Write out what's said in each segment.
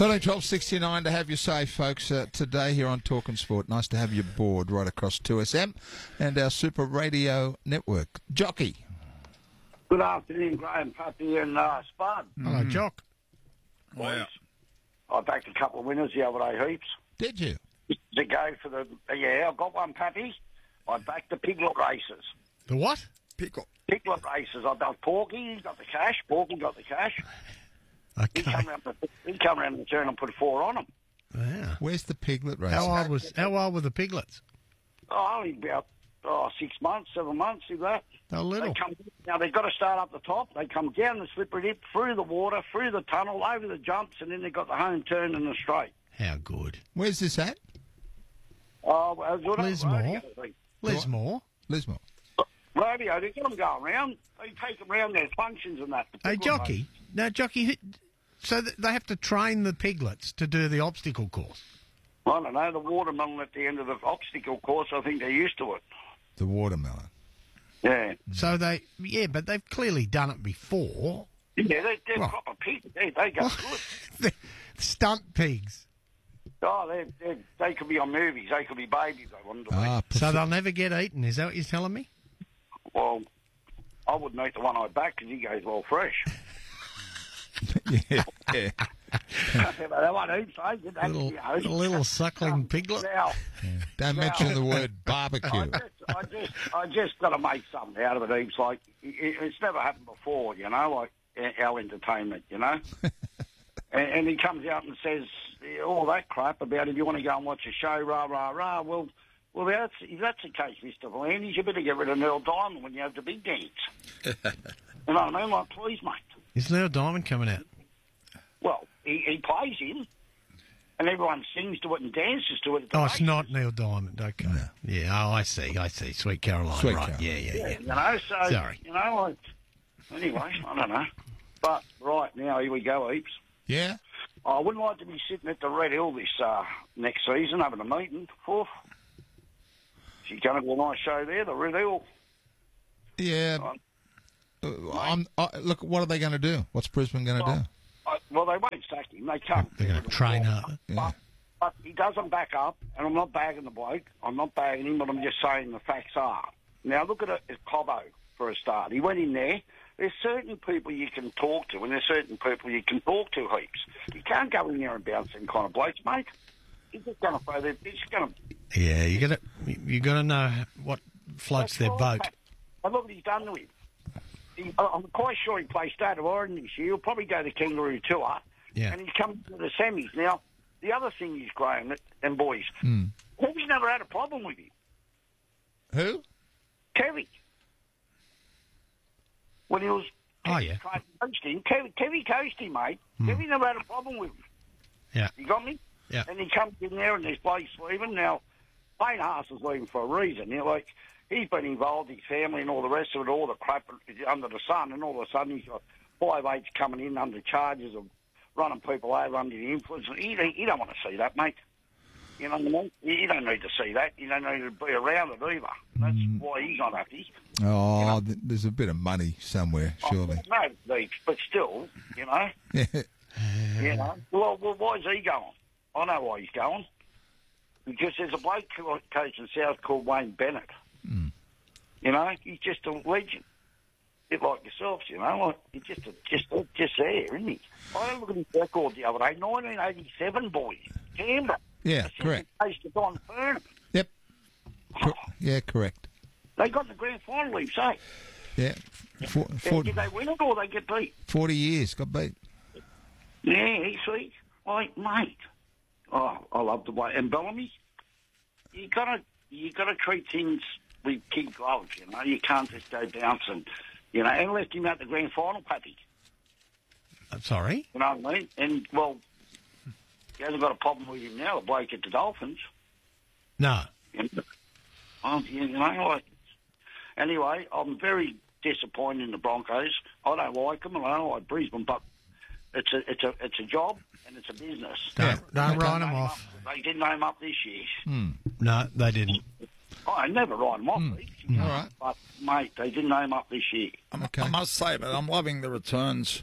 13-12-69 to have you say, folks, today here on Talkin' Sport. Nice to have you aboard right across 2SM and our Super Radio Network. Jockey. Good afternoon, Graham, Puppy and Spud. Hello, Jock. Boys, I backed a couple of winners the other day, heaps. Did you? To go for the... Yeah, I got one, Puppy. I backed the piglet races. The what? Piglet races. I done Porky, he got the cash. Porky got the cash. Okay. He come around the turn and put 4 on him. Yeah. Where's the piglet race? How old were the piglets? Oh, only about 6 months, 7 months, if that. A little. Now, they've got to start up the top. They come down the slippery dip, through the water, through the tunnel, over the jumps, and then they've got the home turn and the straight. How good. Where's this at? Oh, well, Lismore. Lismore. Lismore. Rodeo, they get them going around. They take them around their functions and that. Hey, Jockey. Now, Jockey, so they have to train the piglets to do the obstacle course? I don't know. The watermelon at the end of the obstacle course, I think they're used to it. The watermelon. Yeah. So but they've clearly done it before. Yeah, they're proper pigs. They go good. Stunt pigs. Oh, they could be on movies. They could be babies, I wonder. So they'll never get eaten, is that what you're telling me? Well, I wouldn't eat the one I back because he goes well fresh. yeah. That one eats, a little suckling piglet. Now, Don't mention the word barbecue. I just got to make something out of it, heaps. Like, it's never happened before, you know, like our entertainment, you know. and he comes out and says all that crap about if you want to go and watch a show, rah, rah, rah. Well, if that's the case, Mr. Volandis, you better get rid of Neil Diamond when you have the big dance. You know what I mean? Like, please, mate. Is Neil Diamond coming out? Well, he plays him, and everyone sings to it and dances to it. Oh, it's not Neil Diamond. Okay. No. Yeah, I see. Sweet Caroline. Sweet right. Caroline. Yeah. You know, so, sorry. You know, anyway, I don't know. But, right, now, here we go, heaps. Yeah? I wouldn't like to be sitting at the Red Hill this next season having a meeting. Oof. She's going to do a nice show there, the Red Hill. Yeah. Look, what are they going to do? What's Brisbane going to do? Well, they won't sack him. They can't. They're going to train her. Yeah. But he doesn't back up, and I'm not bagging the bloke. I'm not bagging him, but I'm just saying the facts are. Now, look at it as Cobbo for a start. He went in there. There's certain people you can talk to, and there's certain people you can talk to heaps. You can't go in there and bounce them kind of blokes, mate. He's just going to throw their... He's just going to... Yeah, you got to know what floats their boat. And look what he's done to him. I'm quite sure he plays State of Origin this year. He'll probably go the Kangaroo Tour. Yeah. And he's come to the semis. Now, the other thing is, Graham and boys, Kevy's never had a problem with him. Who? Kevy. When he was trying to coach him, Kevy coached him, mate. Kevy never had a problem with him. Yeah. You got me? Yeah. And he comes in there and there's blokes leaving. Now, Payne Haas is leaving for a reason. You know, like, he's been involved, his family and all the rest of it, all the crap under the sun, and all of a sudden he's got 5'8" coming in under charges of running people over under the influence. You don't want to see that, mate. You know what I mean? You don't need to see that. You don't need to be around it either. That's why he's not happy. Oh, you know? There's a bit of money somewhere, surely. No, but still, you know. You know. Well, why is he going? I know why he's going. Because there's a bloke coaching South called Wayne Bennett. You know, he's just a legend. A bit like yourselves, you know. Like, he's just there, isn't he? I had a look at his record the other day. 1987, boys. Canberra. Yeah, correct. To Don Fern. Yep. Yeah, correct. They got the grand final, heaps, eh? Yeah. Did they win it or they get beat? 40 years, got beat. Yeah, you see. Like, mate. Oh, I love the way. And Bellamy, you gotta treat things with kid gloves, you know. You can't just go bouncing, you know. And left him at the grand final, Pappy. I'm sorry? You know what I mean? And, well, he hasn't got a problem with him now, the bloke at the Dolphins. No. You know, like... Anyway, I'm very disappointed in the Broncos. I don't like them, and I don't like Brisbane, but it's a job and it's a business. Don't write them off. They didn't name up this year. No, they didn't. I never write them off, All right. but, mate, they didn't name up this year. Okay. I must say, but I'm loving the returns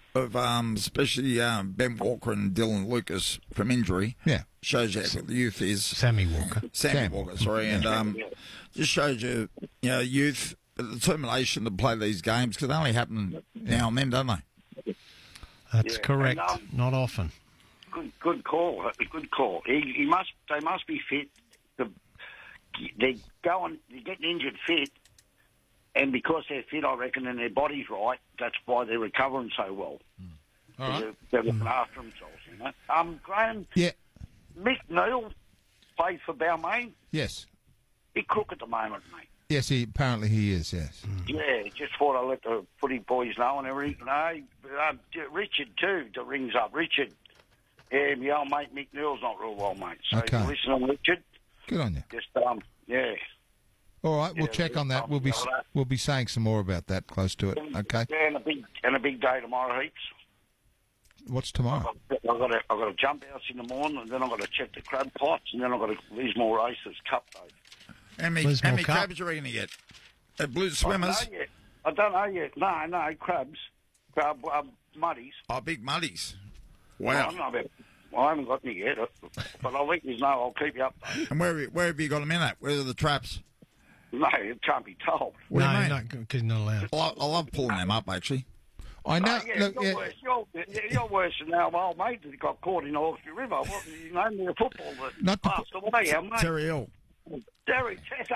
of especially Ben Walker and Dylan Lucas from injury. Yeah. Shows you how good the youth is. Sammy Walker. Sammy Walker, sorry. And just shows you, youth, the determination to play these games, because they only happen now and then, don't they? That's correct. And, Not often. Good call. Good call. They must be fit. They're getting injured fit, and because they're fit, I reckon, and their body's right, that's why they're recovering so well. All right. They're looking after themselves, Graham. Yeah. Mick Neal plays for Balmain. Yes. Big crook at the moment, mate. Yes, apparently he is, yes. Yeah, just thought I'd let the footy boys know and everything. No, Richard, too, that rings up. Richard, my old mate Mick Neal's not real well, mate. So Okay. listen on Richard. Good on you. Just, yeah. All right, we'll check on that. We'll be saying some more about that close to it, okay? Yeah, and a big day tomorrow, heaps. What's tomorrow? I've got to jump house in the morning, and then I've got to check the crab pots, and then I've got to Lismore Races Cup day. How many crabs are we going to get? Blue swimmers? I don't know yet. No, crabs. Muddies. Oh, big muddies. I Wow. don't know about. I haven't got any yet, but I'll let you know. I'll keep you up. And where have you got them in at? Where are the traps? No, it can't be told. What do you mean? No, because you're not allowed. I love pulling them up, actually. I know. You're worse. You're worse than our old mate that got caught in the Hawkesbury River. What, you know, the football that Not to passed away, our mate. Terry Hill. Derek.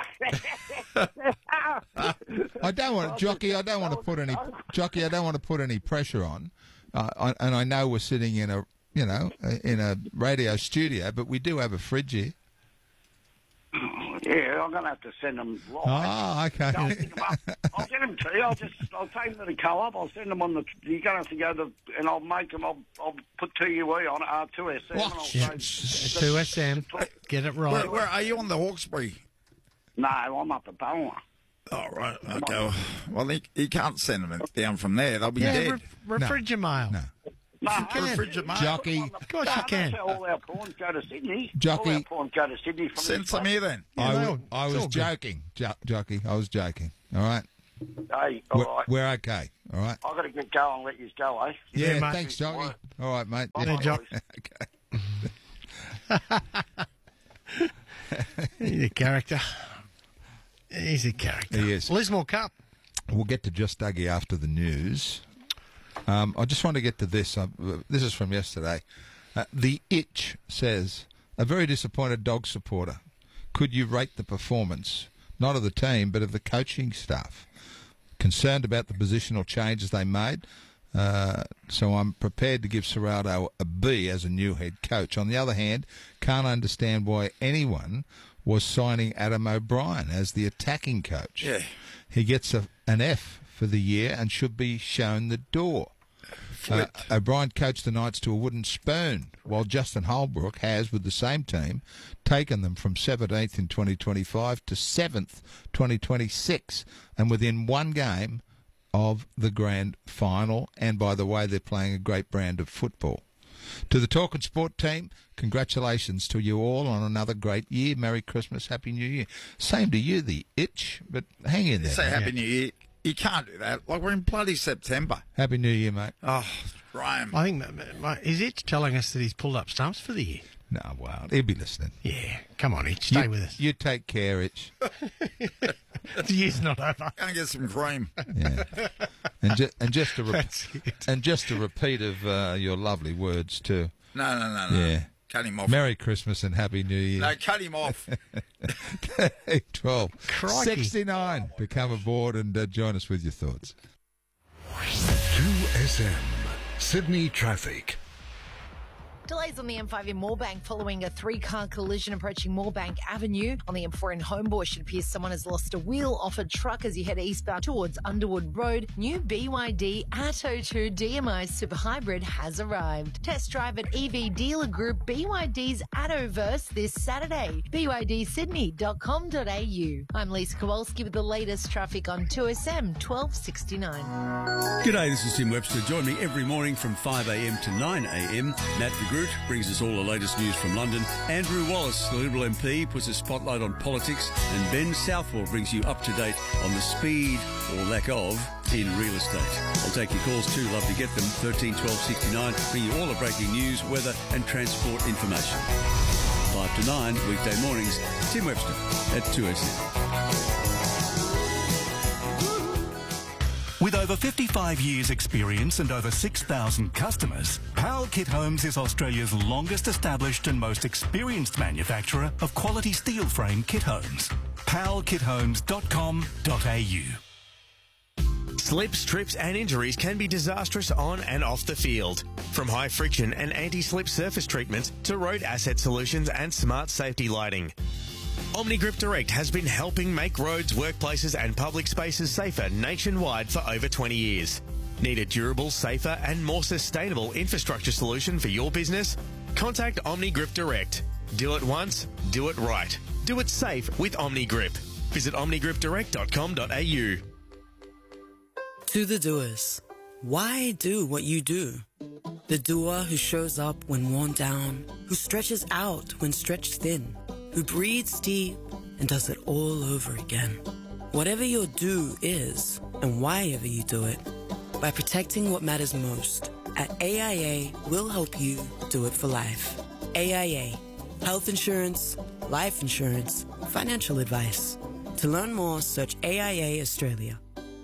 I don't want Jockey. I don't want to put any pressure on. And I know we're sitting in a radio studio, but we do have a fridge here. Yeah, I'm going to have to send them live. Oh, okay. I'll pick them up. I'll get them to you. I'll take them to the co-op. I'll send them on the. You're going to have to go and I'll make them. I'll put 2UE on it, 2SM. What? And I'll Yeah, say, 2SM. Get it right. Where are you on the Hawkesbury? no, I'm up at Ballina. Oh, right. Okay. Well, he can't send them down from there. They'll be dead. Refrigemail. No. No, Refrigerator. Jockey. Of course you that's can. how all our prawns go to Sydney. Jockey. All our prawns go to Sydney from Send this some place. here then. Yeah, I it's was all good. joking, Jockey. I was joking. All right. Hey, all right. We're okay. All right. I've got to get going and let you go, eh? Yeah, mate. thanks, Jockey. All right, mate. Bye, Yeah. Jock. Okay. He's a character. He's a character. He is. Lismore Cup. We'll get to Just Dougie after the news. I just want to get to this. This is from yesterday. The Itch says, a very disappointed dog supporter. Could you rate the performance, not of the team, but of the coaching staff? Concerned about the positional changes they made, so I'm prepared to give Serrato a B as a new head coach. On the other hand, can't understand why anyone was signing Adam O'Brien as the attacking coach. Yeah. He gets an F for the year and should be shown the door. O'Brien coached the Knights to a wooden spoon, while Justin Holbrook has, with the same team, taken them from 17th in 2025 to 7th 2026, and within one game of the grand final. And by the way, they're playing a great brand of football. To the Talk and Sport team, congratulations to you all on another great year. Merry Christmas, Happy New Year. Same to you, the Itch, but hang in there. Say mate. Happy New Year. You can't do that. Like, we're in bloody September. Happy New Year, mate. Oh, Graham. I think, is it telling us that he's pulled up stumps for the year? No, well, he'll be listening. Yeah. Come on, Itch. Stay with us. You take care, Itch. The year's not over. Go and get some cream. Yeah. And just a That's it. and just a repeat of your lovely words too. No. Yeah. Cut him off. Merry Christmas and Happy New Year. No, cut him off. 12. Crikey. 69 to come aboard and join us with your thoughts. 2SM Sydney Traffic. Delays on the M5 in Moorebank following a three-car collision approaching Moorebank Avenue. On the M4 in Homebush, it appears someone has lost a wheel off a truck as you head eastbound towards Underwood Road. New BYD Atto 2 DMI Super Hybrid has arrived. Test drive at EV Dealer Group BYD's Attoverse this Saturday. BYDSydney.com.au. I'm Lisa Kowalski with the latest traffic on 2SM 1269. G'day, this is Tim Webster. Join me every morning from 5am to 9am. Nat Groot brings us all the latest news from London. Andrew Wallace, the Liberal MP, puts a spotlight on politics. And Ben Southwell brings you up to date on the speed, or lack of, in real estate. I'll take your calls too. Love to get them. 13 12 69. Bring you all the breaking news, weather and transport information. 5 to 9, weekday mornings. Tim Webster at 2SN. With over 55 years' experience and over 6,000 customers, Powell Kit Homes is Australia's longest established and most experienced manufacturer of quality steel frame kit homes. powellkithomes.com.au. Slips, trips and injuries can be disastrous on and off the field. From high friction and anti-slip surface treatments to road asset solutions and smart safety lighting. OmniGrip Direct has been helping make roads, workplaces and public spaces safer nationwide for over 20 years. Need a durable, safer and more sustainable infrastructure solution for your business? Contact OmniGrip Direct. Do it once, do it right. Do it safe with OmniGrip. Visit omnigripdirect.com.au. To the doers, why do what you do? The doer who shows up when worn down, who stretches out when stretched thin, who breathes deep and does it all over again. Whatever your do is, and why ever you do it, by protecting what matters most, at AIA, we'll help you do it for life. AIA, health insurance, life insurance, financial advice. To learn more, search AIA Australia.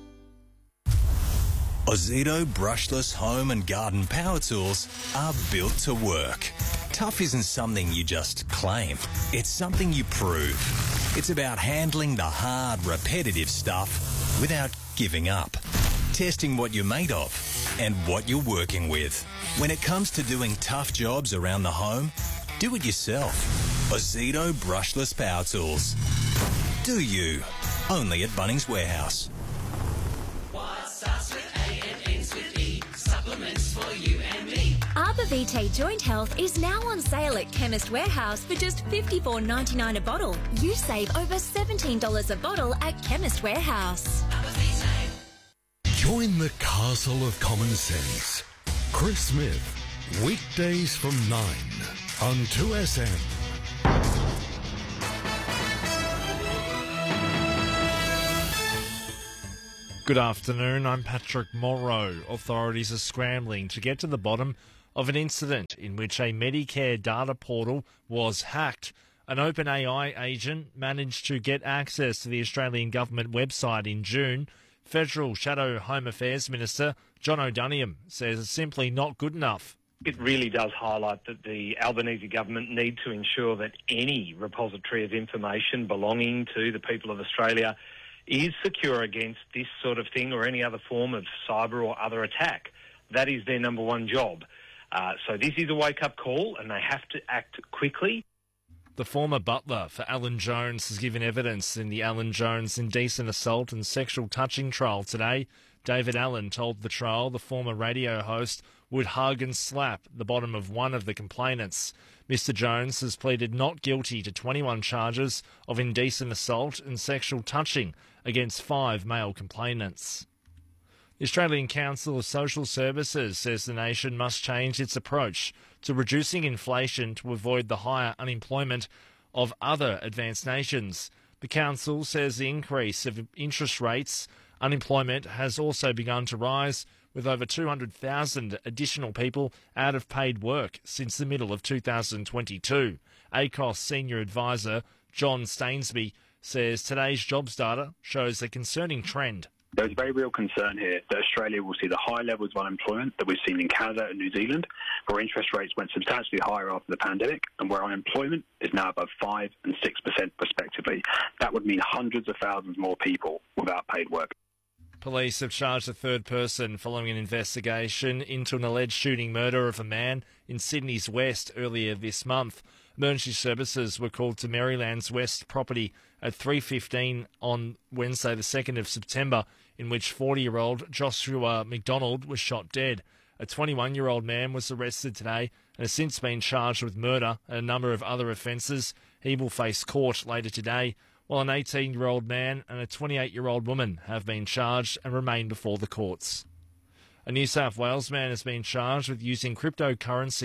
Ozito brushless home and garden power tools are built to work. Tough isn't something you just claim. It's something you prove. It's about handling the hard, repetitive stuff without giving up. Testing what you're made of and what you're working with. When it comes to doing tough jobs around the home, do it yourself. Ozito brushless power tools. Do you? Only at Bunnings Warehouse. Supplements for you and me. Arbor Vitae Joint Health is now on sale at Chemist Warehouse for just $54.99 a bottle. You save over $17 a bottle at Chemist Warehouse. Join the castle of common sense. Chris Smith, weekdays from 9 on 2SM. Good afternoon, I'm Patrick Morrow. Authorities are scrambling to get to the bottom of an incident in which a Medicare data portal was hacked. An OpenAI agent managed to get access to the Australian government website in June. Federal Shadow Home Affairs Minister John O'Donoghue says it's simply not good enough. It really does highlight that the Albanese government need to ensure that any repository of information belonging to the people of Australia is secure against this sort of thing or any other form of cyber or other attack. That is their number one job. So this is a wake-up call and they have to act quickly. The former butler for Alan Jones has given evidence in the Alan Jones indecent assault and sexual touching trial today. David Allen told the trial the former radio host would hug and slap the bottom of one of the complainants. Mr Jones has pleaded not guilty to 21 charges of indecent assault and sexual touching against 5 male complainants. The Australian Council of Social Services says the nation must change its approach to reducing inflation to avoid the higher unemployment of other advanced nations. The Council says the increase of interest rates, unemployment has also begun to rise, with over 200,000 additional people out of paid work since the middle of 2022. ACOS Senior Advisor John Stainsby says today's jobs data shows a concerning trend. There's a very real concern here that Australia will see the high levels of unemployment that we've seen in Canada and New Zealand, where interest rates went substantially higher after the pandemic and where unemployment is now above 5% and 6% respectively. That would mean hundreds of thousands more people without paid work. Police have charged a third person following an investigation into an alleged shooting murder of a man in Sydney's West earlier this month. Emergency services were called to Maryland's West property at 3:15 on Wednesday the 2nd of September, in which 40-year-old Joshua McDonald was shot dead. A 21-year-old man was arrested today and has since been charged with murder and a number of other offences. He will face court later today, while an 18-year-old man and a 28-year-old woman have been charged and remain before the courts. A New South Wales man has been charged with using cryptocurrency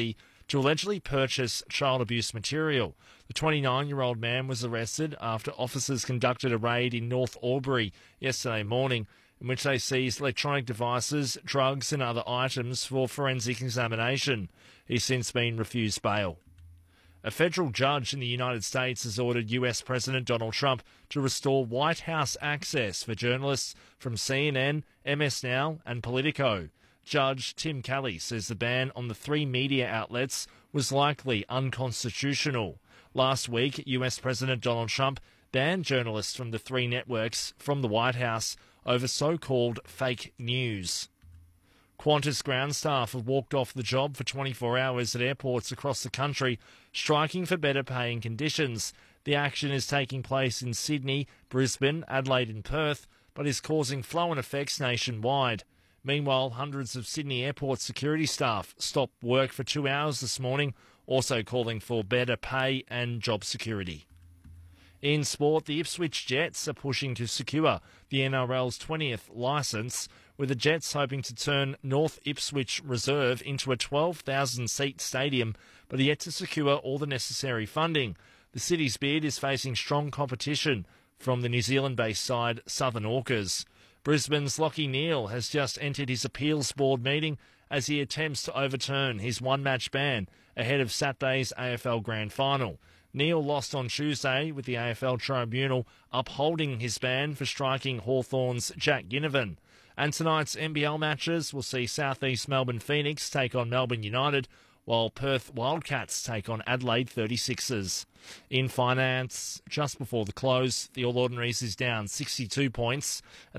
to allegedly purchase child abuse material. The 29-year-old man was arrested after officers conducted a raid in North Albury yesterday morning, in which they seized electronic devices, drugs and other items for forensic examination. He's since been refused bail. A federal judge in the United States has ordered US President Donald Trump to restore White House access for journalists from CNN, MS Now and Politico. Judge Tim Kelly says the ban on the three media outlets was likely unconstitutional. Last week, US President Donald Trump banned journalists from the three networks from the White House over so-called fake news. Qantas ground staff have walked off the job for 24 hours at airports across the country, striking for better paying conditions. The action is taking place in Sydney, Brisbane, Adelaide and Perth, but is causing flow-on effects nationwide. Meanwhile, hundreds of Sydney airport security staff stopped work for 2 hours this morning, also calling for better pay and job security. In sport, the Ipswich Jets are pushing to secure the NRL's 20th licence, with the Jets hoping to turn North Ipswich Reserve into a 12,000-seat stadium, but are yet to secure all the necessary funding. The city's bid is facing strong competition from the New Zealand-based side Southern Orcas. Brisbane's Lachie Neale has just entered his appeals board meeting as he attempts to overturn his one-match ban ahead of Saturday's AFL Grand Final. Neale lost on Tuesday, with the AFL Tribunal upholding his ban for striking Hawthorn's Jack Ginnivan. And tonight's NBL matches will see South East Melbourne Phoenix take on Melbourne United, while Perth Wildcats take on Adelaide 36ers. In finance, just before the close, the All Ordinaries is down 62 points at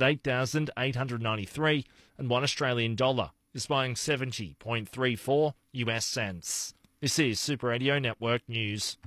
8,893, and $1 Australian dollar is buying 70.34 US cents. This is Super Radio Network News.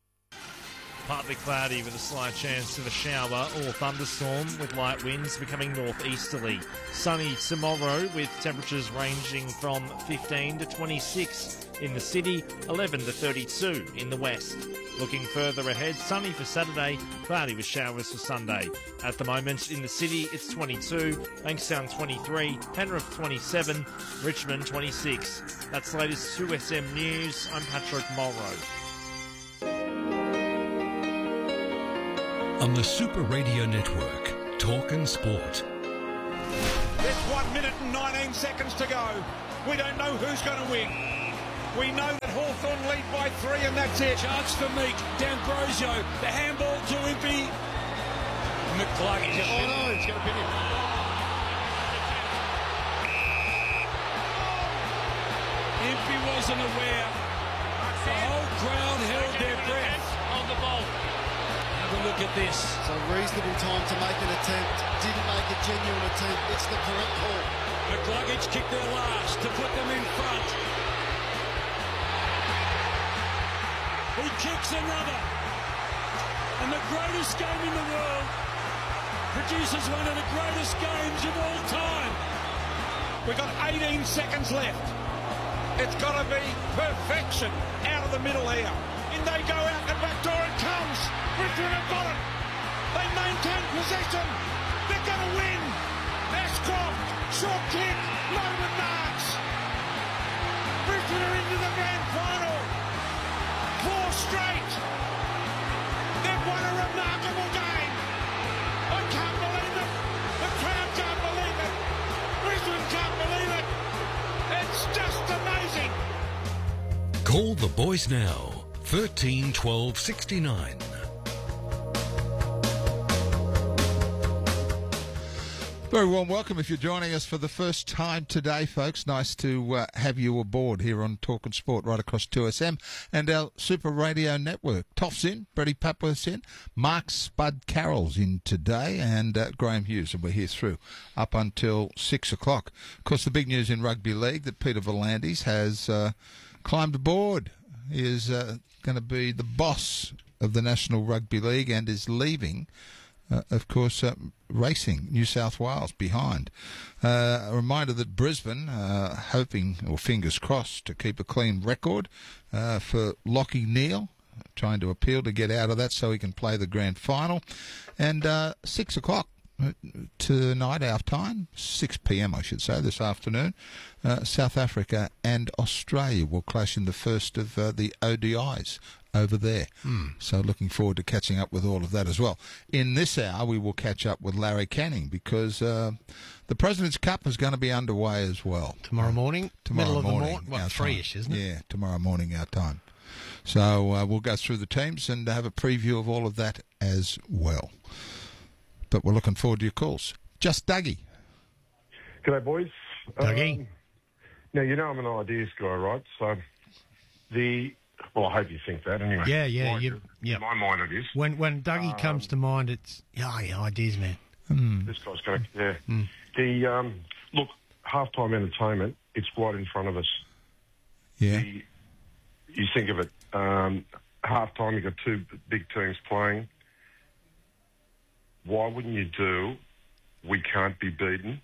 Partly cloudy with a slight chance of a shower or thunderstorm, with light winds becoming northeasterly. Sunny tomorrow with temperatures ranging from 15 to 26 in the city, 11 to 32 in the west. Looking further ahead, sunny for Saturday, cloudy with showers for Sunday. At the moment in the city, it's 22, Bankstown 23, Penrith 27, Richmond 26. That's the latest 2SM News. I'm Patrick Morrow. On the Super Radio Network, Talk and Sport. There's 1 minute and 19 seconds to go. We don't know who's going to win. We know that Hawthorn lead by 3 and that's it. Chance for Meek, D'Ambrosio, the handball to Impey. McCluggage. Oh no, it's going to pin him. Impey wasn't aware. The whole crowd held their breath on the ball. Have a look at this. So reasonable time to make an attempt. Didn't make a genuine attempt. It's the correct call. McCluggage kicked their last to put them in front. He kicks another. And the greatest game in the world produces one of the greatest games of all time. We've got 18 seconds left. It's got to be perfection out of the middle here. In they go out, and back door it comes. Richmond have got it. They maintain possession. They're going to win. Ashcroft, short kick, Logan marks. Richmond are into the grand final. 4 straight. They've won a remarkable game. I can't believe it. The crowd can't believe it. Richmond can't believe it. It's just amazing. Call the boys now. 13 12 69. Very warm welcome if you're joining us for the first time today, folks. Nice to have you aboard here on Talk and Sport right across 2SM and our Super Radio Network. Toff's in, Brady Papworth's in, Mark Spud Carroll's in today, and Graham Hughes, and we're here through up until 6 o'clock. Of course, the big news in rugby league that Peter V'landys has climbed aboard. He is going to be the boss of the National Rugby League and is leaving, of course, racing New South Wales behind. A reminder that Brisbane, hoping, or fingers crossed, to keep a clean record for Lachie Neale, trying to appeal to get out of that so he can play the grand final. And 6 o'clock, tonight, our time, 6 p.m, I should say, this afternoon. South Africa and Australia will clash in the first of the ODIs over there. So looking forward to catching up with all of that as well. In this hour, we will catch up with Larry Canning because the President's Cup is going to be underway as well. Tomorrow morning? Tomorrow Middle morning. of the morning? 3-ish, isn't it? Yeah, tomorrow morning our time. So we'll go through the teams and have a preview of all of that as well. But we're looking forward to your calls. Just Dougie. G'day, boys. Dougie. Now, you know I'm an ideas guy, right? So well, I hope you think that anyway. Yeah. In my mind it is. When Dougie comes to mind, it's, ideas, man. This guy's going to, The, look, halftime entertainment, it's right in front of us. Yeah. You think of it, halftime, you've got two big teams playing. Why wouldn't you do We Can't Be Beaten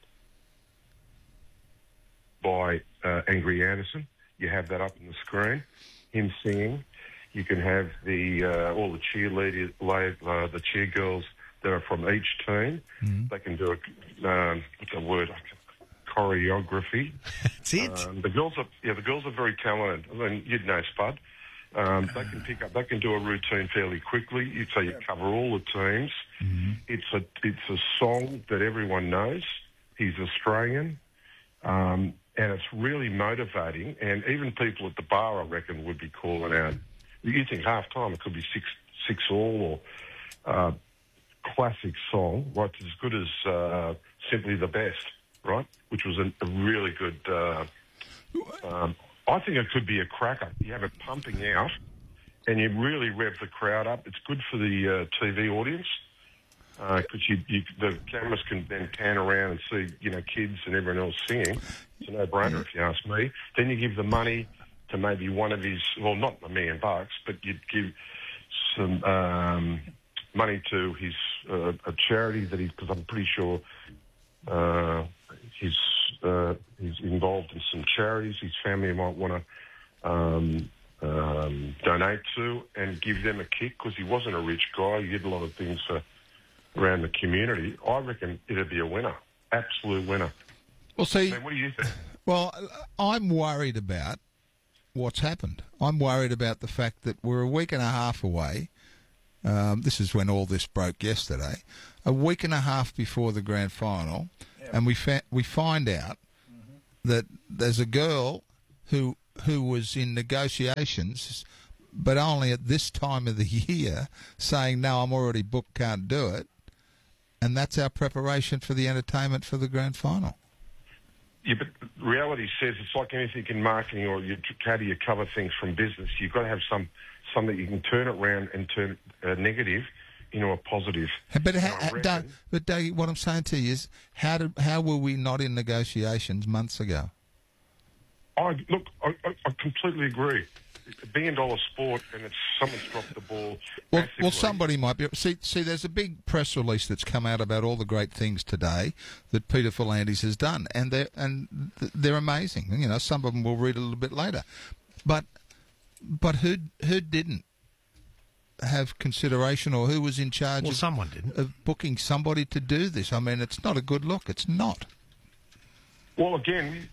by Angry Anderson? You have that up on the screen, him singing. You can have all the cheerleaders, the cheer girls that are from each team. They can do what's the word? Choreography. That's it. The girls are very talented. I mean, you'd know Spud. They can do a routine fairly quickly. So you cover all the teams. It's a song that everyone knows. He's Australian, and it's really motivating. And even people at the bar, I reckon, would be calling out. You think half time it could be 6-6 or classic song, right? As good as Simply the Best, right? Which was a really good. I think it could be a cracker. You have it pumping out, and you really rev the crowd up. It's good for the TV audience because the cameras can then pan around and see, kids and everyone else singing. It's a no-brainer if you ask me. Then you give the money to maybe one of his, well, not $1 million, but you'd give some money to his a charity that because I'm pretty sure he's involved in some charities his family might want to donate to and give them a kick because he wasn't a rich guy. He did a lot of things around the community. I reckon it'd be a winner, absolute winner. Well, see, what do you think? Well, I'm worried about what's happened. I'm worried about the fact that we're a week and a half away. This is when all this broke yesterday. A week and a half before the grand final, and we find out that there's a girl who was in negotiations, but only at this time of the year, saying, no, I'm already booked, can't do it. And that's our preparation for the entertainment for the grand final. Yeah, but reality says it's like anything in marketing or how do you cover things from business. You've got to have something that you can turn it around and turn a negative into a positive. But Doug, what I'm saying to you is, how were we not in negotiations months ago? I completely agree. It's $1 billion sport, and someone's dropped the ball. Well, somebody might be. See, there's a big press release that's come out about all the great things today that Peter V'landys has done, and they're amazing. Some of them we'll read a little bit later, but who didn't have consideration, or who was in charge? Well, someone didn't. Of booking somebody to do this. I mean, it's not a good look. It's not. Well, again,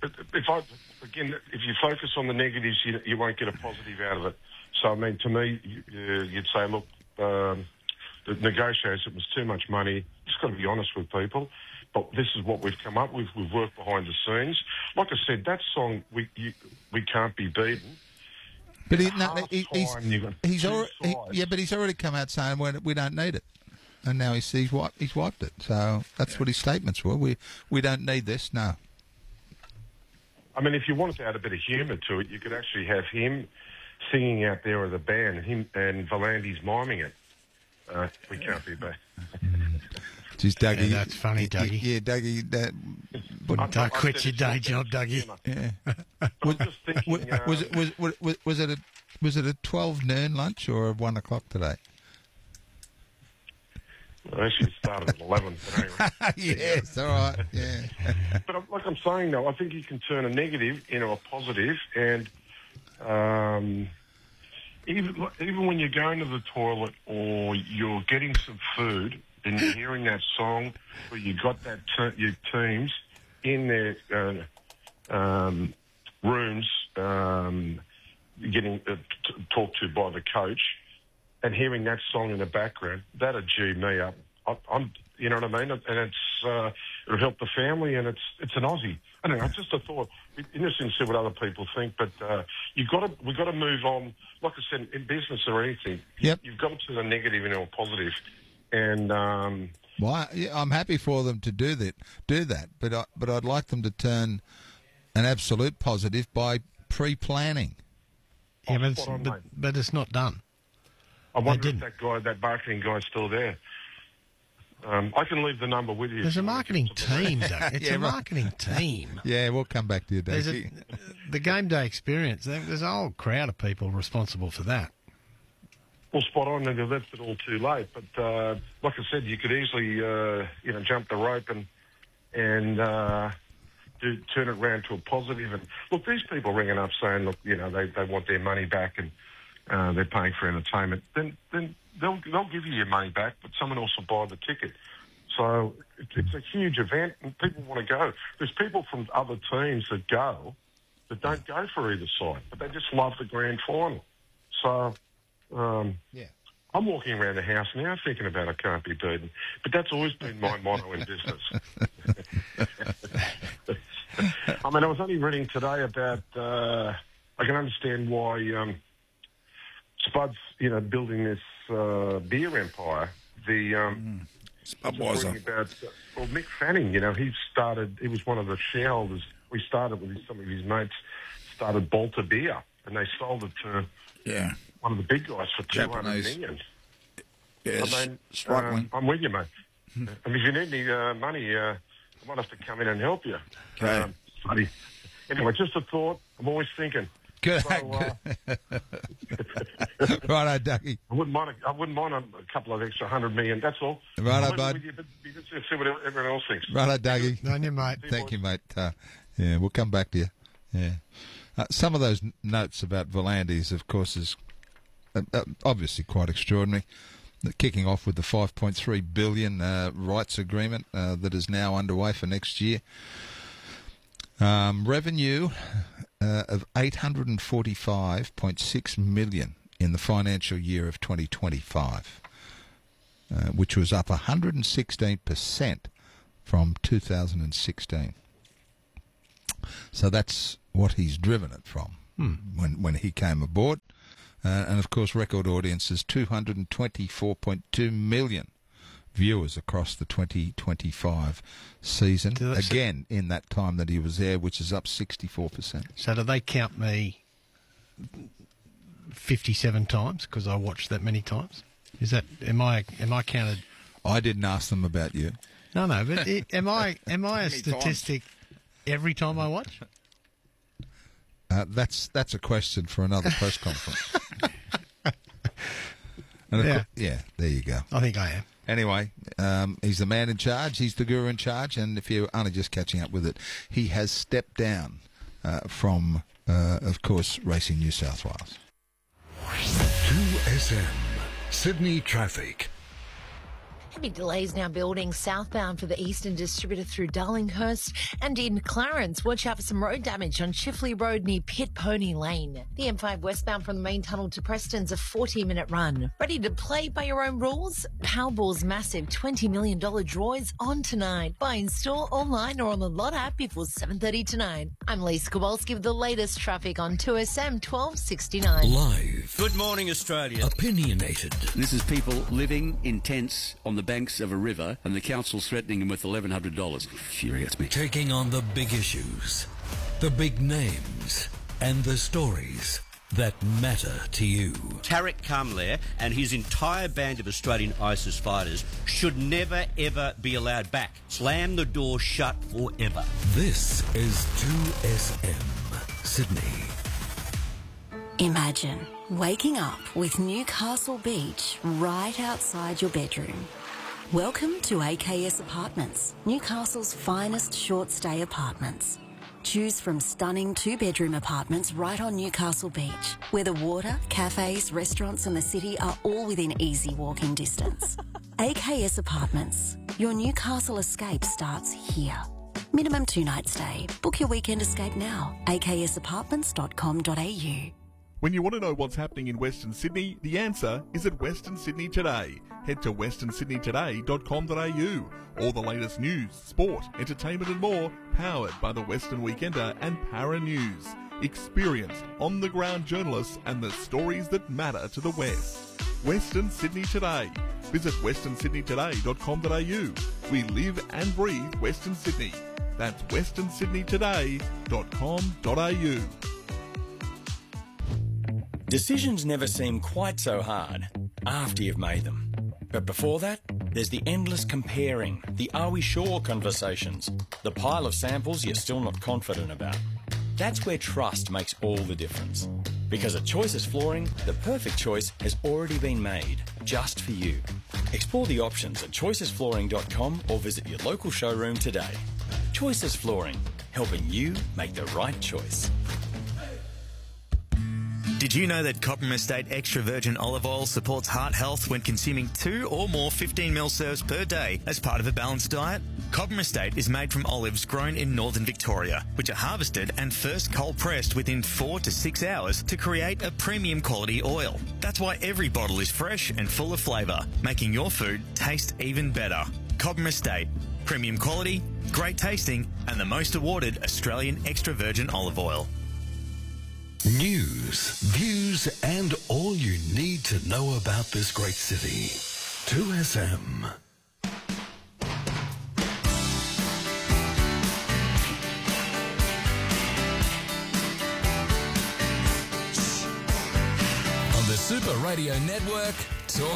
if you focus on the negatives, you won't get a positive out of it. So, I mean, to me, you'd say, look, the negotiators, it was too much money. Just got to be honest with people. But this is what we've come up with. We've worked behind the scenes. Like I said, that song, We Can't Be Beaten. But he's already come out saying we don't need it, and now he's wiped it. So that's what his statements were. We don't need this. No. I mean, if you wanted to add a bit of humour to it, you could actually have him singing out there with a band, and V'landys miming it. We can't be back. Jeez, Dougie, that's funny, Dougie. Yeah, Dougie. Don't quit your day job, Dougie. Yeah. Was it a 12 noon lunch or a 1 o'clock today? Well, actually, it started at 11. But anyway. Yes, all right. Yeah. But like I'm saying, though, I think you can turn a negative into a positive, and even when you're going to the toilet or you're getting some food, and you're hearing that song where you got that your teams in their rooms getting talked to by the coach, and hearing that song in the background, that'd G me up. I'm, you know what I mean? And it's it'll help the family, and it's an Aussie. I don't know. Just a thought. Interesting to see what other people think, but we've got to move on. Like I said, in business or anything, you've got to turn a negative into a positive. And well, I'm happy for them to do that, but I'd like them to turn an absolute positive by pre-planning. Yeah, but it's not done. I wonder if that marketing guy's still there. I can leave the number with you. There's a marketing team, Doug. It's a marketing team. Yeah, we'll come back to you, Doug. The game day experience, there's a whole crowd of people responsible for that. Well, spot on, and they left it all too late. But like I said, you could easily, jump the rope and turn it around to a positive. And look, these people ringing up saying, look, they want their money back and they're paying for entertainment. Then they'll give you your money back, but someone else will buy the ticket. So it's a huge event, and people want to go. There's people from other teams that go that don't go for either side, but they just love the grand final. So. I'm walking around the house now thinking about I can't be beaten. But that's always been my motto in business. I mean, I was only reading today about, I can understand why Spud's, building this beer empire. Budweiser. Mick Fanning, he was one of the shareholders. We started with some of his mates, started Bolter Beer, and they sold it to... Yeah. One of the big guys for $200 million. Yes, I mean, struggling. I'm with you, mate. And if you need any money, I might have to come in and help you. Okay. Anyway, just a thought. I'm always thinking. Good. So, Righto, Dougie. I wouldn't mind a couple of extra $100 million. That's all. Righto, bud. You, but you just see what everyone else thinks. Righto, Dougie. On you, mate. Thank you, mate. Yeah, we'll come back to you. Yeah. Some of those notes about Volandis, of course, is obviously quite extraordinary. Kicking off with the $5.3 billion rights agreement that is now underway for next year. Revenue of $845.6 million in the financial year of 2025, which was up 116% from 2016. So that's what he's driven it from when he came aboard. And, of course, record audiences, 224.2 million viewers across the 2025 season. Again, in that time that he was there, which is up 64%. So do they count me 57 times because I watched that many times? Is that am I counted? I didn't ask them about you. No, but am I a statistic every time I watch? That's a question for another press conference. And there you go. I think I am. Anyway, he's the man in charge. He's the guru in charge. And if you're only just catching up with it, he has stepped down from, of course, Racing New South Wales. 2SM Sydney traffic. Heavy delays now building southbound for the Eastern Distributor through Darlinghurst and in Clarence. Watch out for some road damage on Chifley Road near Pit Pony Lane. The M5 westbound from the main tunnel to Preston's a 40-minute run. Ready to play by your own rules? Powerball's massive $20 million draw is on tonight. Buy in store, online or on the Lot app before 7:30 tonight. I'm Lisa Kowalski with the latest traffic on 2SM 1269. Live. Good morning, Australia. Opinionated. This is people living in tents on the banks of a river, and the council's threatening them with $1,100. Infuriates me. Taking on the big issues, the big names, and the stories that matter to you. Tariq Kamler and his entire band of Australian ISIS fighters should never, ever be allowed back. Slam the door shut forever. This is 2SM Sydney. Imagine waking up with Newcastle Beach right outside your bedroom. Welcome to AKS Apartments, Newcastle's finest short-stay apartments. Choose from stunning two-bedroom apartments right on Newcastle Beach, where the water, cafes, restaurants and the city are all within easy walking distance. AKS Apartments. Your Newcastle escape starts here. Minimum 2 night stay. Book your weekend escape now. aksapartments.com.au. When you want to know what's happening in Western Sydney, the answer is at Western Sydney Today. Head to westernsydneytoday.com.au. All the latest news, sport, entertainment and more, powered by the Western Weekender and Para News. Experienced, on-the-ground journalists and the stories that matter to the West. Western Sydney Today. Visit westernsydneytoday.com.au. We live and breathe Western Sydney. That's westernsydneytoday.com.au. Decisions never seem quite so hard after you've made them. But before that, there's the endless comparing, the are we sure conversations, the pile of samples you're still not confident about. That's where trust makes all the difference. Because at Choices Flooring, the perfect choice has already been made, just for you. Explore the options at choicesflooring.com or visit your local showroom today. Choices Flooring, helping you make the right choice. Did you know that Cobram Estate Extra Virgin Olive Oil supports heart health when consuming 2 or more 15ml serves per day as part of a balanced diet? Cobram Estate is made from olives grown in northern Victoria, which are harvested and first cold pressed within 4 to 6 hours to create a premium quality oil. That's why every bottle is fresh and full of flavour, making your food taste even better. Cobram Estate, premium quality, great tasting, and the most awarded Australian extra virgin olive oil. News, views, and all you need to know about this great city. 2SM. On the Super Radio Network, Talk